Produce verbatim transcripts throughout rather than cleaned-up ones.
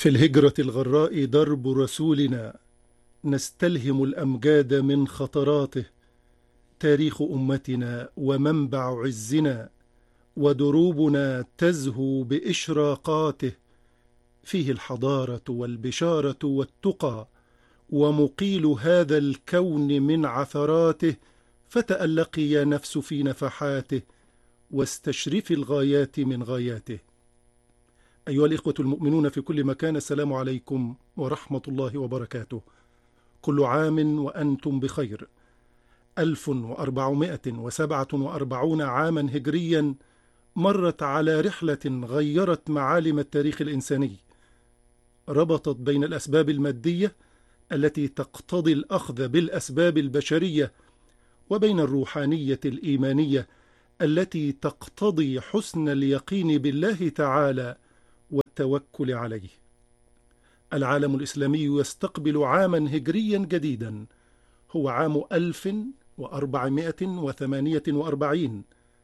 في الهجرة الغراء درب رسولنا، نستلهم الأمجاد من خطراته. تاريخ أمتنا ومنبع عزنا، ودروبنا تزهو بإشراقاته. فيه الحضارة والبشارة والتقى، ومقيل هذا الكون من عثراته. فتألقي يا نفس في نفحاته، واستشرفي الغايات من غاياته. أيها الإخوة المؤمنون في كل مكان، السلام عليكم ورحمة الله وبركاته. كل عام وأنتم بخير. ألف وأربعمائة وسبعة وأربعون عاما هجريا مرت على رحلة غيرت معالم التاريخ الإنساني، ربطت بين الأسباب المادية التي تقتضي الأخذ بالأسباب البشرية، وبين الروحانية الإيمانية التي تقتضي حسن اليقين بالله تعالى والتوكل عليه. العالم الإسلامي يستقبل عاما هجريا جديدا، هو عام ألف وأربعمائة وثمانية وأربعين،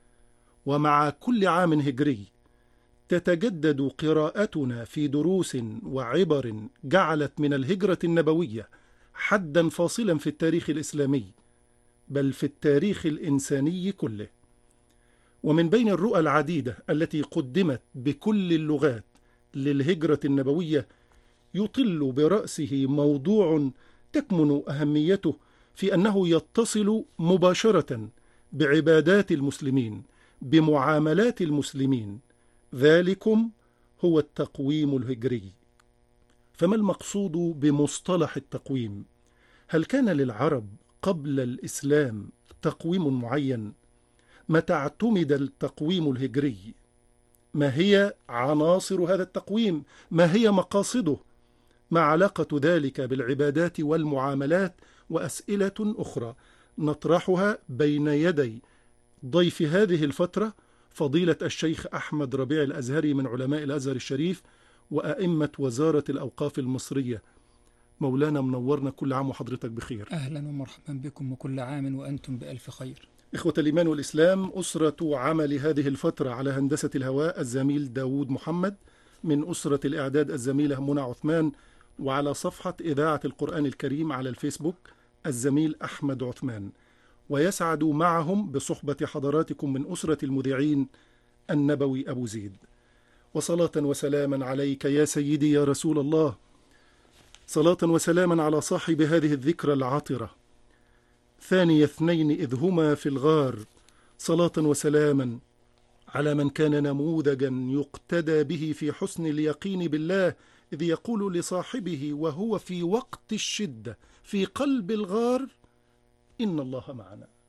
ومع كل عام هجري تتجدد قراءتنا في دروس وعبر جعلت من الهجرة النبوية حدا فاصلا في التاريخ الإسلامي، بل في التاريخ الإنساني كله. ومن بين الرؤى العديدة التي قدمت بكل اللغات للهجرة النبوية، يطل برأسه موضوع تكمن أهميته في أنه يتصل مباشرة بعبادات المسلمين، بمعاملات المسلمين. ذلكم هو التقويم الهجري. فما المقصود بمصطلح التقويم؟ هل كان للعرب قبل الإسلام تقويم معين؟ متى اعتمد التقويم الهجري؟ ما هي عناصر هذا التقويم؟ ما هي مقاصده؟ ما علاقة ذلك بالعبادات والمعاملات؟ وأسئلة أخرى نطرحها بين يدي ضيف هذه الفترة، فضيلة الشيخ أحمد ربيع الأزهري من علماء الأزهر الشريف وأئمة وزارة الأوقاف المصرية. مولانا منورنا، كل عام وحضرتك بخير. أهلا ومرحبا بكم، وكل عام وأنتم بألف خير. إخوة الإيمان والإسلام، أسرة عمل هذه الفترة على هندسة الهواء الزميل داود محمد، من أسرة الإعداد الزميلة منى عثمان، وعلى صفحة إذاعة القرآن الكريم على الفيسبوك الزميل أحمد عثمان. ويسعد معهم بصحبة حضراتكم من أسرة المذيعين النبوي أبو زيد. وصلاة وسلاما عليك يا سيدي يا رسول الله، صلاة وسلاما على صاحب هذه الذكرى العطرة، ثاني اثنين إذ هما في الغار. صلاة وسلاما على من كان نموذجا يقتدى به في حسن اليقين بالله، إذ يقول لصاحبه وهو في وقت الشدة في قلب الغار: إن الله معنا.